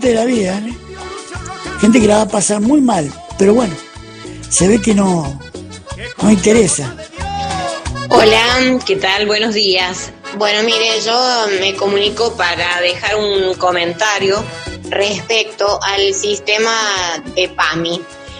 parte de la vida, ¿eh? Gente que la va a pasar muy mal, pero bueno, se ve que no interesa. Hola, ¿qué tal? Buenos días. Bueno, mire, yo me comunico para dejar un comentario respecto al sistema de PAMI,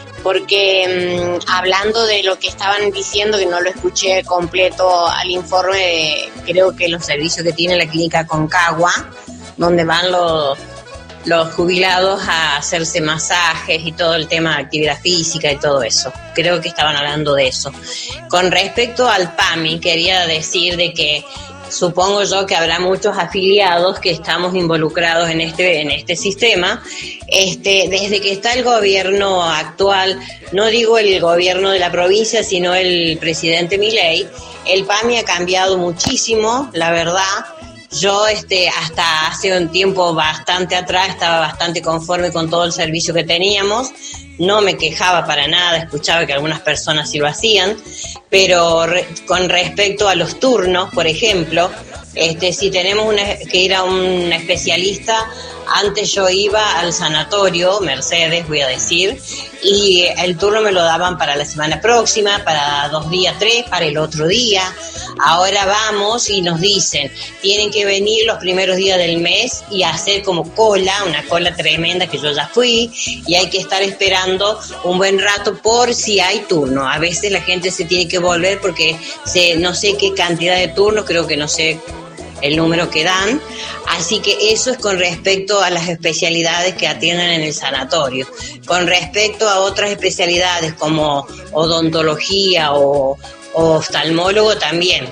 porque hablando de lo que estaban diciendo, que no lo escuché completo al informe de, creo que los servicios que tiene la clínica Concagua, donde van los jubilados a hacerse masajes y todo el tema de actividad física y todo eso. Creo que estaban hablando de eso. Con respecto al PAMI, quería decir de que supongo yo que habrá muchos afiliados que estamos involucrados en este sistema. Desde que está el gobierno actual, no digo el gobierno de la provincia, sino el presidente Milei, el PAMI ha cambiado muchísimo, la verdad. Yo hasta hace un tiempo bastante atrás estaba bastante conforme con todo el servicio que teníamos, no me quejaba para nada, escuchaba que algunas personas sí lo hacían, pero con respecto a los turnos, por ejemplo, si tenemos que ir a un especialista, antes yo iba al sanatorio, Mercedes voy a decir, y el turno me lo daban para la semana próxima, para 2 días, 3, para el otro día. Ahora vamos y nos dicen, tienen que venir los primeros días del mes y hacer como una cola tremenda que yo ya fui, y hay que estar esperando un buen rato por si hay turno. A veces la gente se tiene que volver porque no sé qué cantidad de turnos, creo que no sé el número que dan, así que eso es con respecto a las especialidades que atienden en el sanatorio. Con respecto a otras especialidades como odontología o oftalmólogo también.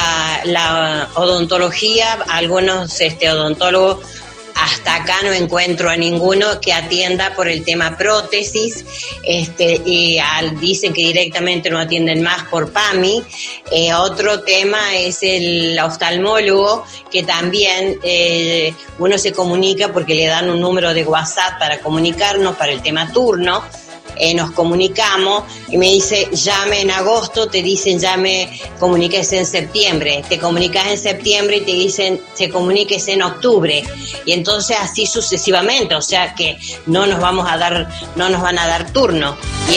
La odontología, algunos odontólogos, hasta acá no encuentro a ninguno que atienda por el tema prótesis, dicen que directamente no atienden más por PAMI. Otro tema es el oftalmólogo, que también uno se comunica porque le dan un número de WhatsApp para comunicarnos para el tema turno. Nos comunicamos y me dice llame en agosto, te dicen comuníquese en septiembre, te comunicas en septiembre y te dicen se comuníquese en octubre, y entonces así sucesivamente, o sea que no nos van a dar turno.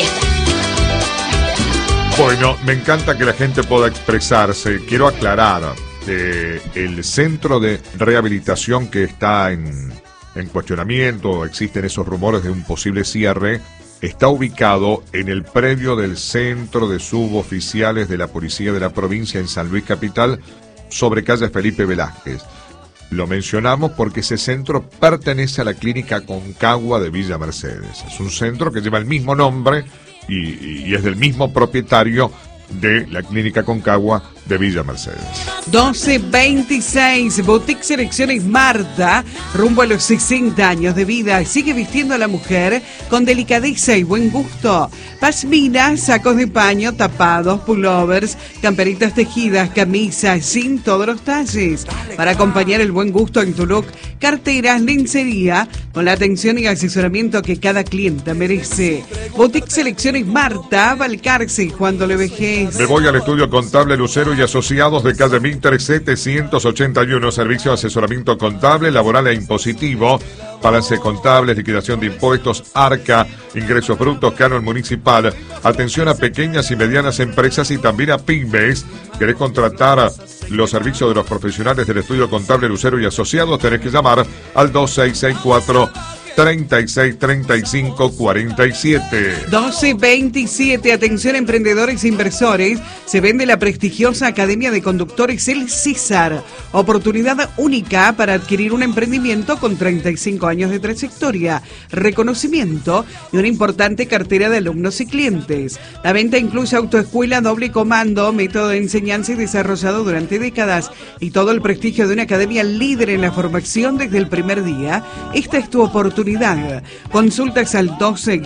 Bueno, me encanta que la gente pueda expresarse. Quiero aclarar que el centro de rehabilitación que está en cuestionamiento, existen esos rumores de un posible cierre, está ubicado en el predio del Centro de Suboficiales de la Policía de la Provincia en San Luis Capital, sobre calle Felipe Velázquez. Lo mencionamos porque ese centro pertenece a la clínica Concagua de Villa Mercedes. Es un centro que lleva el mismo nombre y es del mismo propietario de la clínica Concagua de Villa Mercedes. 12:26, Boutique Selecciones Marta, rumbo a los 60 años de vida, sigue vistiendo a la mujer con delicadeza y buen gusto. Pashminas, sacos de paño, tapados, pullovers, camperitas tejidas, camisas, sin todos los talles. Para acompañar el buen gusto en tu look, carteras, lencería, con la atención y asesoramiento que cada clienta merece. Boutique Selecciones Marta, Balcarce, Juan de Vejez. Me voy al estudio contable Lucero y Asociados de calle Minter 781, servicio de asesoramiento contable, laboral e impositivo, balance contable, liquidación de impuestos, ARCA, ingresos brutos, canon municipal, atención a pequeñas y medianas empresas y también a pymes. ¿Querés contratar los servicios de los profesionales del estudio contable Lucero y Asociados? Tenés que llamar al 2664 363547. 12:27, atención emprendedores e inversores, se vende la prestigiosa Academia de Conductores El César, oportunidad única para adquirir un emprendimiento con 35 años de trayectoria, reconocimiento y una importante cartera de alumnos y clientes. La venta incluye autoescuela, doble comando, método de enseñanza y desarrollado durante décadas y todo el prestigio de una academia líder en la formación desde el primer día. Esta es tu oportunidad. Consultas al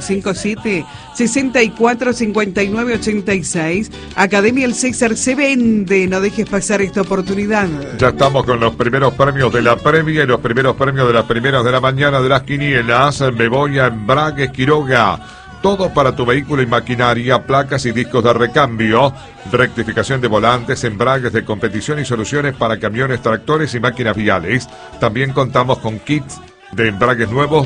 2657-645986. Academia El César se vende. No dejes pasar esta oportunidad. Ya estamos con los primeros premios de la previa y los primeros premios de las primeras de la mañana de las quinielas. Me voy a Embragues Quiroga. Todo para tu vehículo y maquinaria, placas y discos de recambio, rectificación de volantes, embragues de competición y soluciones para camiones, tractores y máquinas viales. También contamos con kits de embragues nuevos,